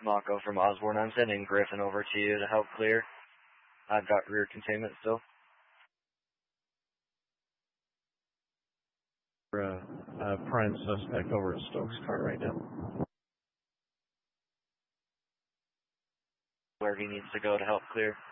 Mako from Osborne. I'm sending Griffin over to you to help clear. I've got rear containment still. Prime suspect over at Stokes' car right now. Where he needs to go to help clear.